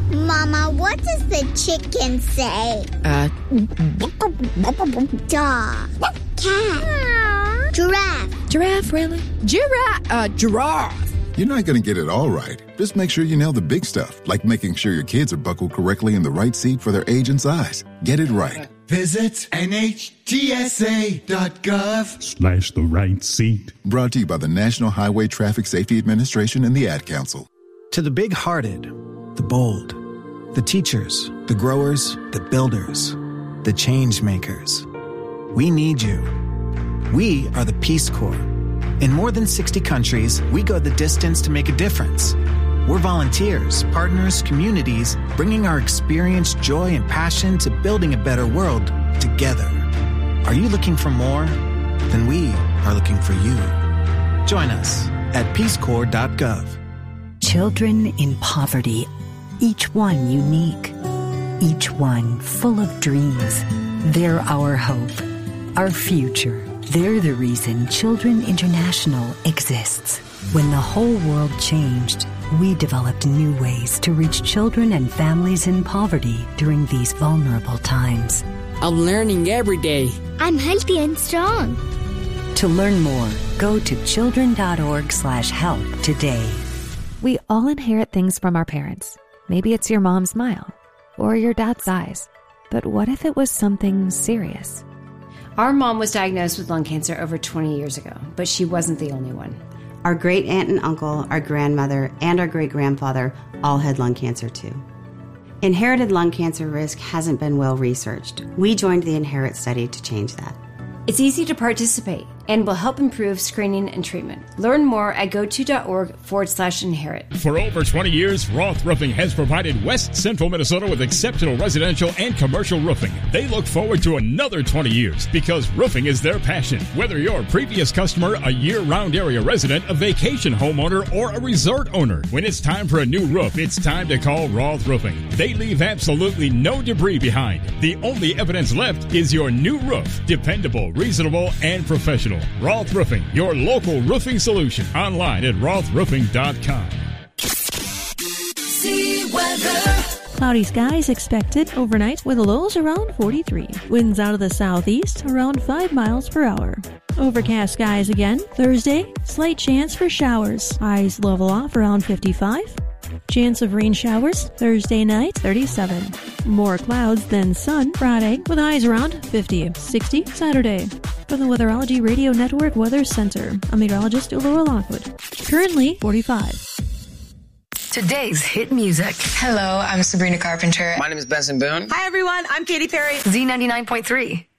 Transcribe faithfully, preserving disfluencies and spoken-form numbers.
Mama, what does the chicken say? Uh. Dog. Cat. Giraffe. Giraffe, really? Giraffe. Uh, giraffe. You're not going to get it all right. Just make sure you nail the big stuff, like making sure your kids are buckled correctly in the right seat for their age and size. Get it right. Visit N H T S A dot gov slash the right seat. Brought to you by the National Highway Traffic Safety Administration and the Ad Council. To the big-hearted, the bold, the teachers, the growers, the builders, the change makers. We need you. We are the Peace Corps. In more than sixty countries, we go the distance to make a difference. We're volunteers, partners, communities, bringing our experience, joy, and passion to building a better world together. Are you looking for more? Then we are looking for you. Join us at peace corps dot gov. Children in poverty, each one unique, each one full of dreams. They're our hope, our future. They're the reason Children International exists. When the whole world changed, we developed new ways to reach children and families in poverty during these vulnerable times. I'm learning every day. I'm healthy and strong. To learn more, go to children.org slash help today. We all inherit things from our parents. Maybe it's your mom's smile or your dad's eyes. But what if it was something serious? Our mom was diagnosed with lung cancer over twenty years ago, but she wasn't the only one. Our great aunt and uncle, our grandmother, and our great-grandfather all had lung cancer too. Inherited lung cancer risk hasn't been well researched. We joined the Inherit study to change that. It's easy to participate and will help improve screening and treatment. Learn more at go-to.org forward slash inherit. For over twenty years, Roth Roofing has provided West Central Minnesota with exceptional residential and commercial roofing. They look forward to another twenty years because roofing is their passion. Whether you're a previous customer, a year-round area resident, a vacation homeowner, or a resort owner, when it's time for a new roof, it's time to call Roth Roofing. They leave absolutely no debris behind. The only evidence left is your new roof. Dependable, reasonable, and professional. Roth Roofing, your local roofing solution. Online at roth roofing dot com. See weather. Cloudy skies expected overnight with lows around forty-three. Winds out of the southeast around five miles per hour. Overcast skies again. Thursday, slight chance for showers. Highs level off around fifty-five. Chance of rain showers Thursday night, thirty-seven. More clouds than sun Friday with highs around fifty. sixty Saturday. From the Weatherology Radio Network Weather Center, I'm meteorologist Laura Lockwood. Currently forty-five. Today's hit music. Hello, I'm Sabrina Carpenter. My name is Benson Boone. Hi, everyone. I'm Katy Perry. Z ninety-nine point three.